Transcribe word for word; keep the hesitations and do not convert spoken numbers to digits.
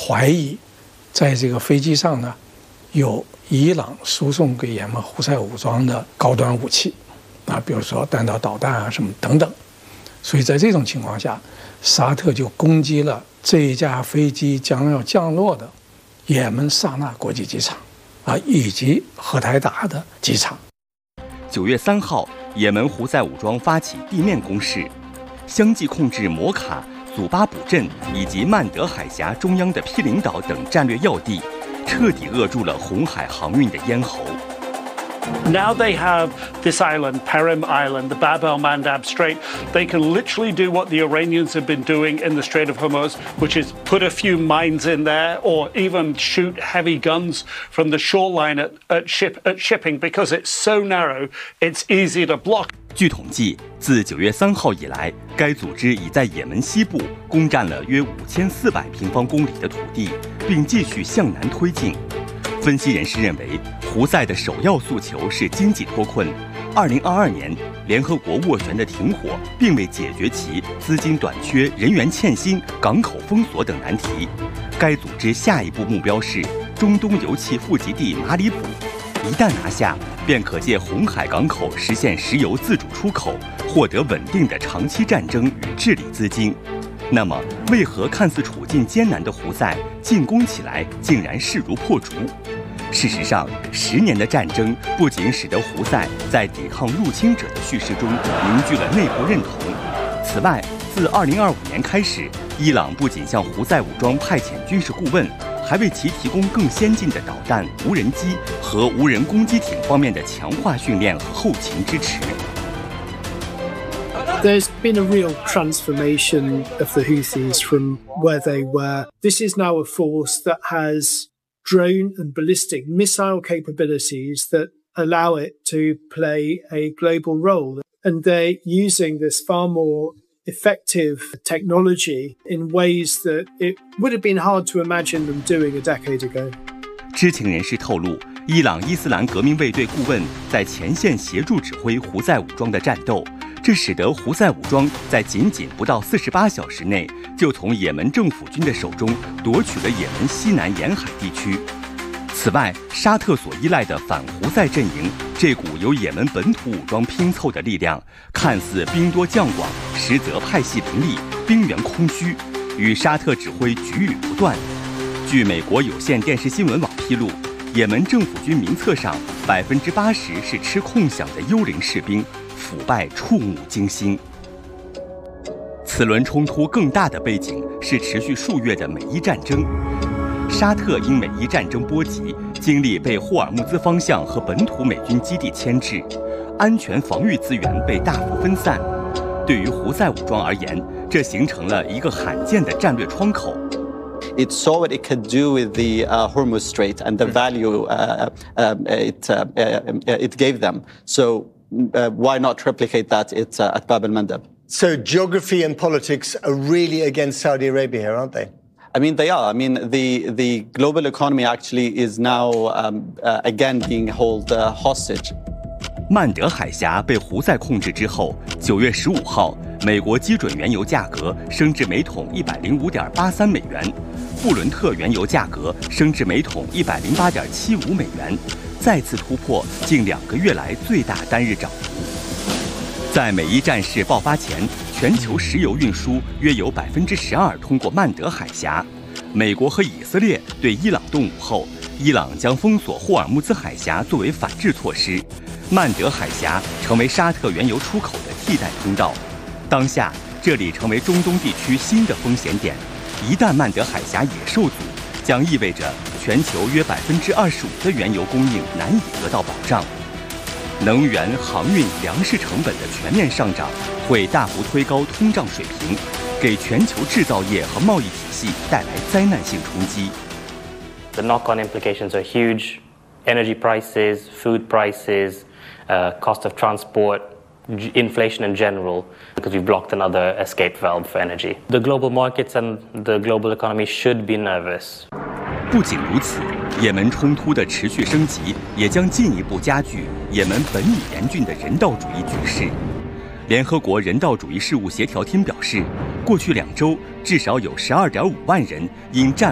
怀疑在这个飞机上呢有伊朗输送给也门胡塞武装的高端武器啊，比如说弹道导弹啊什么等等。所以在这种情况下，沙特就攻击了这一架飞机将要降落的也门萨那国际机场啊，以及荷台达的机场。 九月三号，也门胡塞武装发起地面攻势，相继控制摩卡、祖巴卜镇以及曼德海峡中央的毗邻岛等战略要地，彻底扼住了红海航运的咽喉。 Now they have this island, Perim Island, the Bab el-Mandab Strait. They can literally do what the Iranians have been doing in the Strait of Hormuz, which is put a few mines in there or even shoot heavy guns from the shoreline at, at, ship, at shipping because it's so narrow, it's easy to block. 据统计，自九月三号以来，该组织已在也门西部攻占了约五千四百平方公里的土地，并继续向南推进。分析人士认为，胡塞的首要诉求是经济脱困。二零二二年，联合国斡旋的停火并未解决其资金短缺、人员欠薪、港口封锁等难题。该组织下一步目标是中东油气富集地马里卜，一旦拿下，便可借红海港口实现石油自主出口，获得稳定的长期战争与治理资金。那么，为何看似处境艰难的胡塞进攻起来竟然势如破竹？事实上，十年的战争不仅使得胡塞在抵抗入侵者的叙事中凝聚了内部认同。此外，自二零二五年开始，伊朗不仅向胡塞武装派遣军事顾问，还为其提供更先进的导弹、无人机和无人攻击艇方面的强化训练和后勤支持。 There's been a real transformation of the Houthis from where they were. This is now a force that has drone and ballistic missile capabilities that allow it to play a global role. And they're using this far more effective technology in ways that it would have been hard to imagine them doing a decade ago. 知情人士透露，伊朗伊斯兰革命卫队顾问在前线协助指挥胡塞武装的战斗，这使得胡塞武装在仅仅不到四十八小时内就从也门政府军的手中夺取了也门西南沿海地区。此外，沙特所依赖的反胡塞阵营，这股由也门本土武装拼凑的力量，看似兵多将广，实则派系林立，兵源空虚，与沙特指挥局域不断。据美国有线电视新闻网披露，也门政府军名册上百分之八十是吃空饷的幽灵士兵，腐败触目惊心。此轮冲突更大的背景是持续数月的美伊战争。沙特因美伊战争波及，经历被霍尔木兹方向和本土美军基地牵制，安全防御资源被大幅分散。对于胡塞武装而言，这形成了一个罕见的战略窗口。 It saw what it could do with the uh, Hormuz Strait and the value uh, uh, it, uh, uh, it gave them. So uh, why not replicate that at, uh, at Bab el-Mandab? So geography and politics are really against Saudi Arabia here, aren't they? I mean, they are. I mean, the, the global economy actually is now um, uh, again being held uh, hostage. 曼德海峡被胡塞控制之后，九月十五号，美国基准原油价格升至每桶一百零五点八三美元，布伦特原油价格升至每桶一百零八点七五美元，再次突破近两个月来最大单日涨幅。在美伊战事爆发前，全球石油运输约有百分之十二通过曼德海峡。美国和以色列对伊朗动武后，伊朗将封锁霍尔木兹海峡作为反制措施。曼德海峡成为沙特原油出口的替代通道，当下这里成为中东地区新的风险点。一旦曼德海峡也受阻，将意味着全球约百分之二十五的原油供应难以得到保障。能源、航运、粮食成本的全面上涨，会大幅推高通胀水平，给全球制造业和贸易体系带来灾难性冲击。 The knock-on implications are huge: energy prices, food prices. Uh, cost of transport, inflation in general, because we've blocked another escape valve for energy. The global markets and the global economy should be nervous. 不仅如此，也门冲突的持续升级也将进一步加剧也门本已严峻的人道主义局势。联合国人道主义事务协调厅表示，过去两周至少有十二点五万人因战